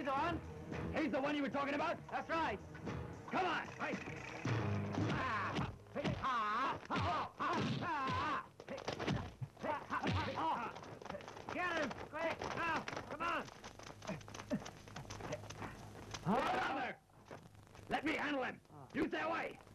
the one. He's the one you were talking about? That's right. Come on. Hey. Get him, quick, now, come on. Hold on there. Let me handle him. You stay away.